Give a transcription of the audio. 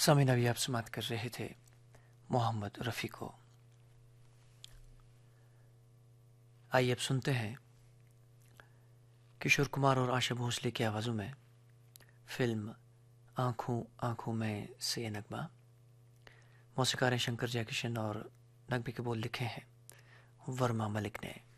सामीन अभी आप समाप्त कर रहे थे मोहम्मद रफ़ी को। आइए अब सुनते हैं किशोर कुमार और आशा भोसले की आवाज़ों में फिल्म आँखों आँखों में से ये नगमा। मौसीकार हैं शंकर जयकिशन और नगमे के बोल लिखे हैं वर्मा मलिक ने।